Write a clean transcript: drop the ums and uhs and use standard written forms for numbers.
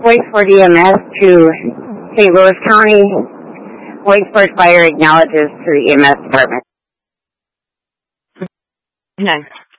Williamsport EMS to St. Louis County. Williamsport Fire acknowledges to the EMS department. Okay.